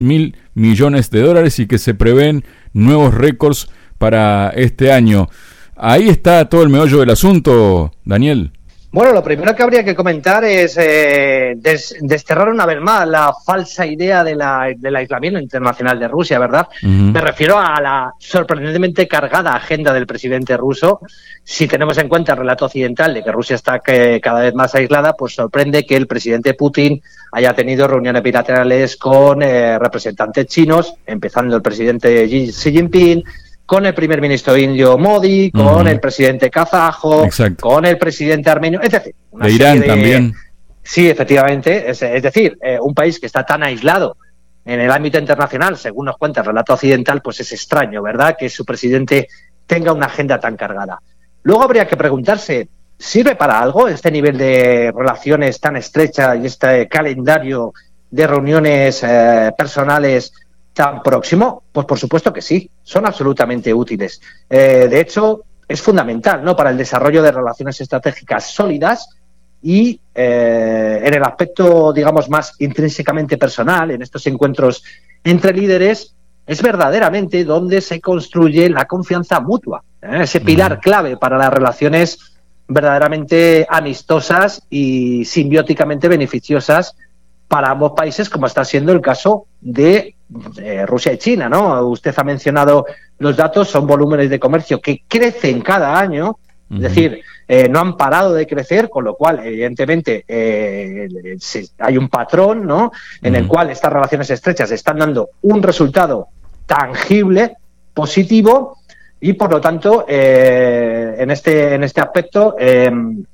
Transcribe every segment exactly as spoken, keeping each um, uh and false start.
mil millones de dólares y que se prevén nuevos récords para este año. Ahí está todo el meollo del asunto, Daniel. Bueno, lo primero que habría que comentar es eh, des, desterrar una vez más la falsa idea de la, del aislamiento internacional de Rusia, ¿verdad? Uh-huh. Me refiero a la sorprendentemente cargada agenda del presidente ruso. Si tenemos en cuenta el relato occidental de que Rusia está que, cada vez más aislada, pues sorprende que el presidente Putin haya tenido reuniones bilaterales con eh, representantes chinos, empezando el presidente Xi Jinping, con el primer ministro indio Modi, con uh-huh. el presidente kazajo, Exacto. con el presidente armenio, es decir... Una de Irán de... también. Sí, efectivamente, es, es decir, eh, un país que está tan aislado en el ámbito internacional, según nos cuenta el relato occidental, pues es extraño, ¿verdad?, que su presidente tenga una agenda tan cargada. Luego habría que preguntarse, ¿sirve para algo este nivel de relaciones tan estrecha y este calendario de reuniones eh, personales tan próximo? Pues por supuesto que sí, son absolutamente útiles. Eh, de hecho, es fundamental, ¿no?, para el desarrollo de relaciones estratégicas sólidas y eh, en el aspecto, digamos, más intrínsecamente personal, en estos encuentros entre líderes, es verdaderamente donde se construye la confianza mutua, ¿eh? Ese pilar clave para las relaciones verdaderamente amistosas y simbióticamente beneficiosas para ambos países, como está siendo el caso de eh, Rusia y China, ¿no? Usted ha mencionado los datos, son volúmenes de comercio que crecen cada año, uh-huh. es decir, eh, no han parado de crecer, con lo cual, evidentemente, eh, se, hay un patrón, ¿no?, en uh-huh. el cual estas relaciones estrechas están dando un resultado tangible, positivo, y por lo tanto, eh, en este en este aspecto, eh,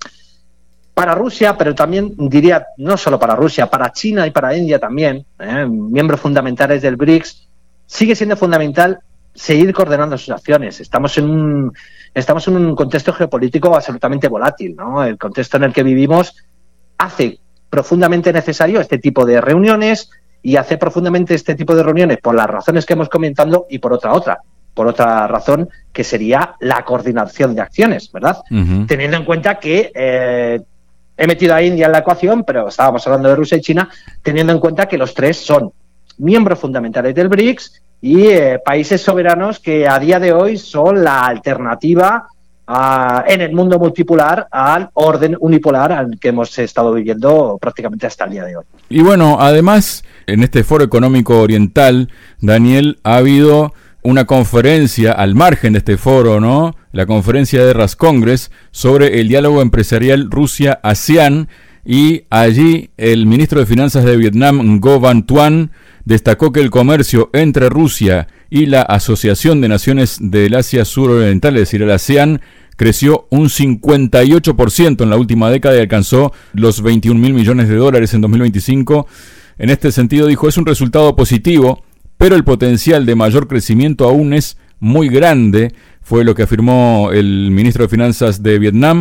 para Rusia, pero también diría, no solo para Rusia, para China y para India también, eh, miembros fundamentales del BRICS, sigue siendo fundamental seguir coordinando sus acciones. Estamos en un estamos en un contexto geopolítico absolutamente volátil, ¿no? El contexto en el que vivimos hace profundamente necesario este tipo de reuniones y hace profundamente este tipo de reuniones por las razones que hemos comentado y por otra otra. por otra razón, que sería la coordinación de acciones, ¿verdad? Uh-huh. Teniendo en cuenta que eh, he metido a India en la ecuación, pero estábamos hablando de Rusia y China, teniendo en cuenta que los tres son miembros fundamentales del BRICS y eh, países soberanos que a día de hoy son la alternativa a, en el mundo multipolar al orden unipolar al que hemos estado viviendo prácticamente hasta el día de hoy. Y bueno, además, en este Foro Económico Oriental, Daniel, ha habido una conferencia al margen de este foro, ¿no? La conferencia de Ras Congress sobre el diálogo empresarial Rusia-ASEAN, y allí el ministro de Finanzas de Vietnam, Ngo Van Thuan, destacó que el comercio entre Rusia y la Asociación de Naciones del Asia Suroriental, es decir, el ASEAN, creció un cincuenta y ocho por ciento en la última década y alcanzó los veintiún mil millones de dólares en dos mil veinticinco. En este sentido, dijo, es un resultado positivo, pero el potencial de mayor crecimiento aún es muy grande, fue lo que afirmó el ministro de Finanzas de Vietnam,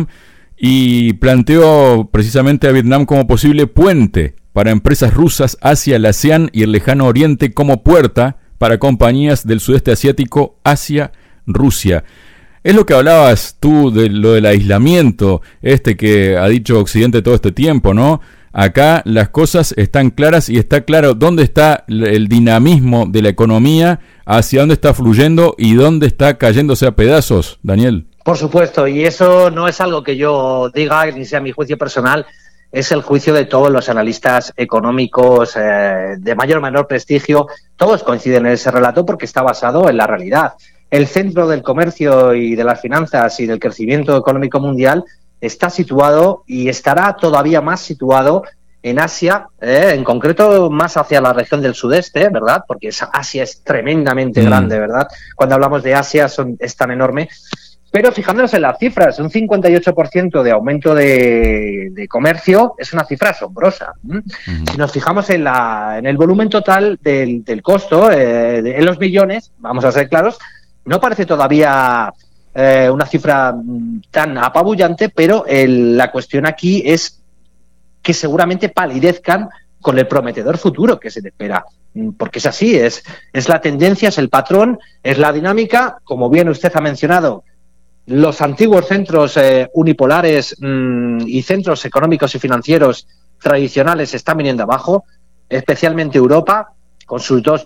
y planteó precisamente a Vietnam como posible puente para empresas rusas hacia el ASEAN y el lejano oriente, como puerta para compañías del sudeste asiático hacia Rusia. Es lo que hablabas tú de lo del aislamiento este que ha dicho Occidente todo este tiempo, ¿no? Acá las cosas están claras y está claro dónde está el dinamismo de la economía, hacia dónde está fluyendo y dónde está cayéndose a pedazos, Daniel. Por supuesto, y eso no es algo que yo diga ni sea mi juicio personal, es el juicio de todos los analistas económicos eh, de mayor o menor prestigio. Todos coinciden en ese relato porque está basado en la realidad. El centro del comercio y de las finanzas y del crecimiento económico mundial está situado y estará todavía más situado en Asia, eh, en concreto más hacia la región del sudeste, ¿verdad? Porque esa Asia es tremendamente mm. grande, ¿verdad? Cuando hablamos de Asia son, es tan enorme. Pero fijándonos en las cifras, un cincuenta y ocho por ciento de aumento de, de comercio es una cifra asombrosa. ¿Mm? Mm. Si nos fijamos en, la, en el volumen total del, del costo, eh, de, en los millones, vamos a ser claros, no parece todavía Eh, una cifra tan apabullante, pero el, la cuestión aquí es que seguramente palidezcan con el prometedor futuro que se te espera, porque es así, es, es la tendencia, es el patrón, es la dinámica. Como bien usted ha mencionado, los antiguos centros eh, unipolares mmm, y centros económicos y financieros tradicionales están viniendo abajo, especialmente Europa. con sus dos